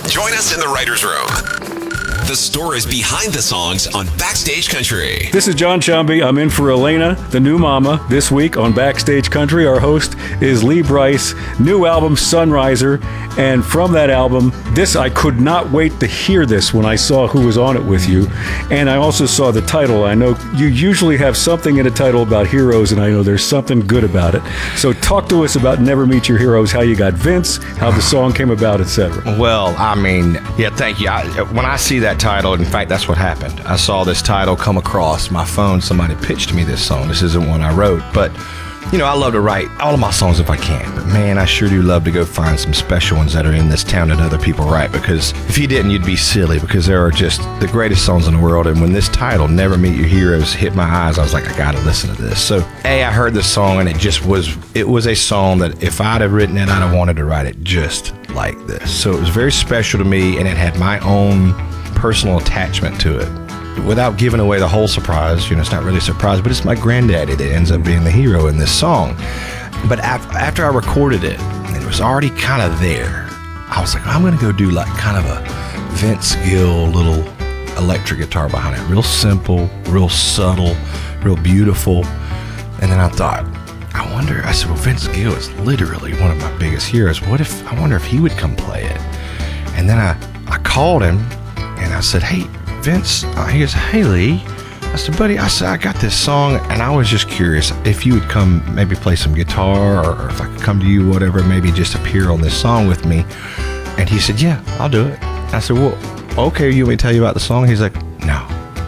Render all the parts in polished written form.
Join us in the writer's room. The stories behind the songs on Backstage Country. This is John Chumby. I'm in for Elena, the new mama. This week on Backstage Country, our host is Lee Brice. New album, Sunriser. And from that album, I could not wait to hear this when I saw who was on it with you. And I also saw the title. I know you usually have something in a title about heroes, and I know there's something good about it. So talk to us about Never Meet Your Heroes, how you got Vince, how the song came about, etc. Well, I mean, yeah, thank you. When I see that title, in fact, that's what happened. I saw this title come across my phone. Somebody pitched me this song. This isn't one I wrote, but you know, I love to write all of my songs if I can, but man, I sure do love to go find some special ones that are in this town that other people write, because if you didn't, you'd be silly, because there are just the greatest songs in the world. And when this title, Never Meet Your Heroes, hit my eyes, I was like, I gotta listen to this. So I heard this song, and it was a song that if I'd have written it, I'd have wanted to write it just like this. So it was very special to me, and it had my own personal attachment to it. Without giving away the whole surprise, you know, it's not really a surprise, but it's my granddaddy that ends up being the hero in this song. But after I recorded it, and it was already kind of there, I was like, I'm going to go do like kind of a Vince Gill little electric guitar behind it. Real simple, real subtle, real beautiful. And then I thought, I said, well, Vince Gill is literally one of my biggest heroes. I wonder if he would come play it. And then I called him and I said, hey, Vince, he goes, hey, Lee. I said, buddy, I got this song, and I was just curious if you would come maybe play some guitar, or if I could come to you, whatever, maybe just appear on this song with me. And he said, yeah, I'll do it. I said, well, okay, you want me to tell you about the song? He's like, no.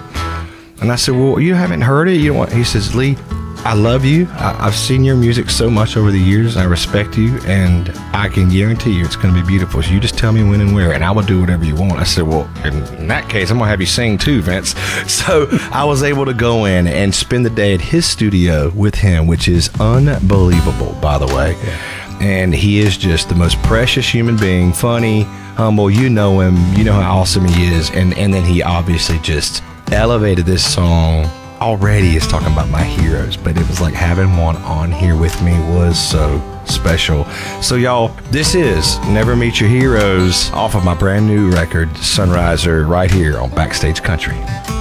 And I said, well, you haven't heard it? You don't want? He says, Lee, I love you. I've seen your music so much over the years. I respect you, and I can guarantee you it's going to be beautiful. So you just tell me when and where, and I will do whatever you want. I said, well, in that case, I'm going to have you sing too, Vince. So I was able to go in and spend the day at his studio with him, which is unbelievable, by the way. Yeah. And he is just the most precious human being, funny, humble. You know him. You know how awesome he is. And then he obviously just elevated this song. Already is talking about my heroes, but it was like having one on here with me was so special. So y'all, this is Never Meet Your Heroes off of my brand new record, Sunriser, right here on Backstage Country.